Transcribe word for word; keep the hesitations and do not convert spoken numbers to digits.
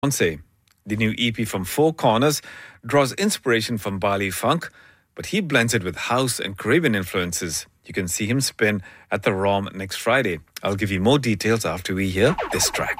Ponce. The new E P from Four Corners draws inspiration from Bali funk, but he blends it with house and Caribbean influences. You can see him spin at the ROM next Friday. I'll give you more details after we hear this track.